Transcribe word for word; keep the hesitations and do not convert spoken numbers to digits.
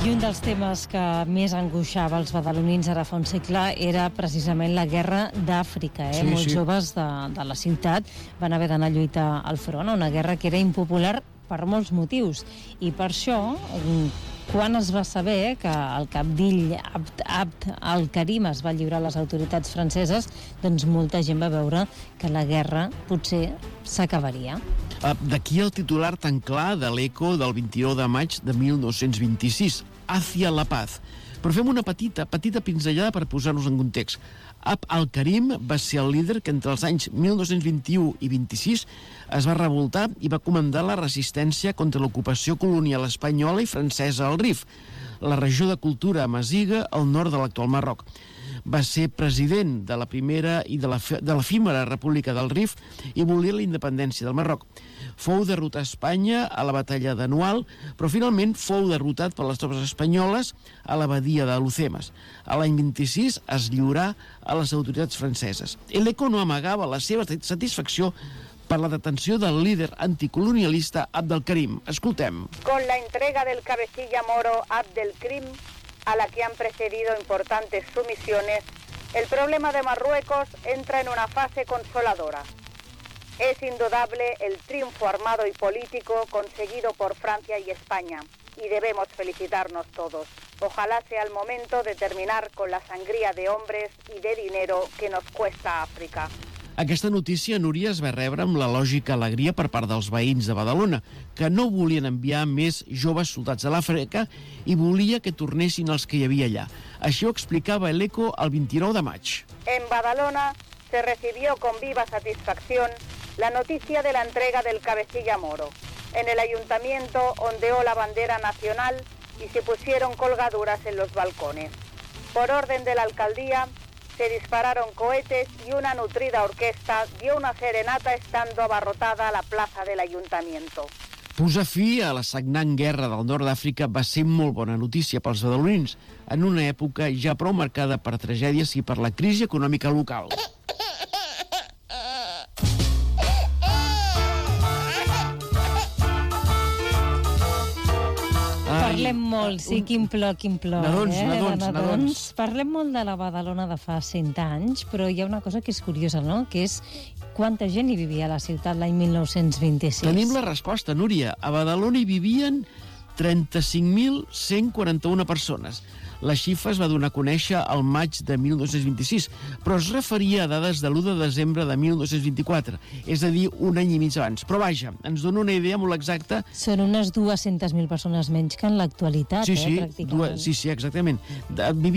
I un dels temes que més angoixava els badalonins ara fa un segle era precisament la guerra d'Àfrica. Eh? Sí, Molts sí. joves de, de la ciutat van haver d'anar a lluitar al front, una guerra que era impopular per molts motius. I per això, quan es va saber que el cabdill Abd Abd al-Karim es va lliurar a les autoritats franceses, doncs molta gent va veure que la guerra potser s'acabaria. D'aquí el titular tan clar de l'Eco del vint-i-nou de maig de mil nou-cents vint-i-sis, Hacia la paz. Però fem una petita, petita pinzellada per posar-nos en context. Abd al-Karim va ser el líder que entre els anys mil nou-cents vint-i-u i vint-i-sis es va revoltar i va comandar la resistència contra l'ocupació colonial espanyola i francesa al Rif, la regió de cultura amaziga al nord de l'actual Marroc. Va ser president de la primera i de l'efímera República del Rif i volia la independència del Marroc. Fou derrotat a Espanya a la batalla d'Anual, però finalment fou derrotat per les tropes espanyoles a la badia de Lucemas. A l'any vint-i-sis es lliurà a les autoritats franceses. L'Eco no amagava la seva satisfacció per la detenció del líder anticolonialista Abd al-Karim. Escoltem. Con la entrega del cabecilla moro Abd al-Karim, a la que han precedido importantes sumisiones, el problema de Marruecos entra en una fase consoladora. Es indudable el triunfo armado y político conseguido por Francia y España, y debemos felicitarnos todos. Ojalá sea el momento de terminar con la sangría de hombres y de dinero que nos cuesta África. Aquesta notícia, Núria, es va rebre amb la lògica alegria per part dels veïns de Badalona, que no volien enviar més joves soldats a l'Àfrica i volia que tornessin els que hi havia allà. Així ho explicava l'Eco el vint-i-nou de maig. En Badalona se recibió con viva satisfacción la noticia de la entrega del cabecilla moro. En el ayuntamiento ondeó la bandera nacional y se pusieron colgaduras en los balcones. Por orden de la alcaldía, se dispararon cohetes y una nutrida orquesta dio una serenata estando abarrotada la plaza del ayuntamiento. Posar fi a la sagnant guerra del nord d'Àfrica va ser molt bona notícia pels badalonins, en una època ja prou marcada per tragèdies i per la crisi econòmica local. Parlem molt, sí, quin plor, quin plor. Nadons, eh? nadons, nadons, nadons. Parlem molt de la Badalona de fa cent anys, però hi ha una cosa que és curiosa, no?, que és quanta gent hi vivia a la ciutat l'any mil nou-cents vint-i-sis. Tenim la resposta, Núria. A Badalona hi vivien trenta-cinc mil cent quaranta-una persones. La xifra es va donar a conèixer al maig de mil nou-cents vint-i-sis, però es referia a dades de l'u de desembre de mil nou-cents vint-i-quatre, és a dir, un any i mig abans. Però vaja, ens dona una idea molt exacta. Són unes dues-centes mil persones menys que en l'actualitat, sí, eh, sí, pràcticament. dues, sí, sí, exactament. De,